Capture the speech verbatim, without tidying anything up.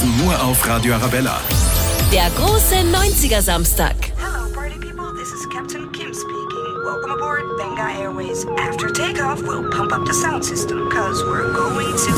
nur auf Radio Arabella. Der große neunziger Samstag. Hello, party people. This is Captain Kim speaking. Welcome aboard Benga Airways. After takeoff, we'll pump up the sound system, cause we're going to